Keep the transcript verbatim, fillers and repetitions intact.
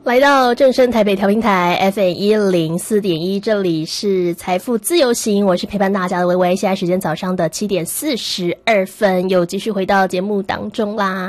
来到正声台北调频台 F M 一零四点一，这里是财富自由行，我是陪伴大家的微微。现在时间早上的七点四十二分，又继续回到节目当中啦。